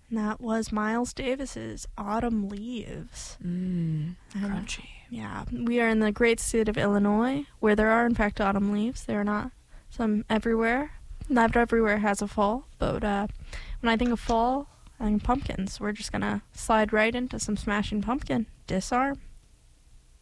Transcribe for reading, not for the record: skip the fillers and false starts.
And that was Miles Davis's Autumn Leaves. Crunchy. Yeah, we are in the great state of Illinois, where there are, in fact, autumn leaves. There are not some everywhere. Not everywhere has a fall, but when I think of fall, I think of pumpkins. We're just going to slide right into some Smashing Pumpkin. Disarm.